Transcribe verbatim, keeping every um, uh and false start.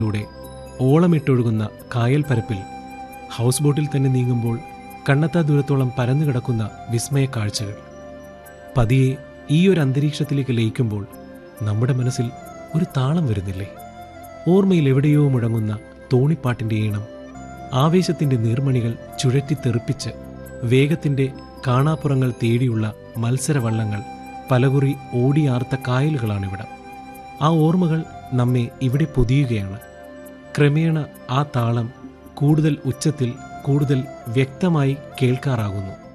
ലൂടെ ഓളമിട്ടൊഴുകുന്ന കായൽ പരപ്പിൽ ഹൗസ് ബോട്ടിൽ തന്നെ നീങ്ങുമ്പോൾ കണ്ണെത്താ ദൂരത്തോളം പരന്നു കിടക്കുന്ന വിസ്മയ കാഴ്ചകൾ. പതിയെ ഈ ഒരു അന്തരീക്ഷത്തിലേക്ക് ലയിക്കുമ്പോൾ നമ്മുടെ മനസ്സിൽ ഒരു താളം വരുന്നില്ലേ? ഓർമ്മയിൽ എവിടെയോ മുഴങ്ങുന്ന തോണിപ്പാട്ടിൻ്റെ ഈണം, ആവേശത്തിൻ്റെ നീർമണികൾ ചുഴറ്റിത്തെറിപ്പിച്ച് വേഗത്തിൻ്റെ കാണാപ്പുറങ്ങൾ തേടിയുള്ള മത്സരവള്ളങ്ങൾ, പലകുറി ഓടിയാർത്ത കായലുകളാണിവിടം. ആ ഓർമ്മകൾ നമ്മെ ഇവിടെ പൊതിയുകയാണ്. ക്രമേണ ആ താളം കൂടുതൽ ഉച്ചത്തിൽ, കൂടുതൽ വ്യക്തമായി കേൾക്കാറാകുന്നു.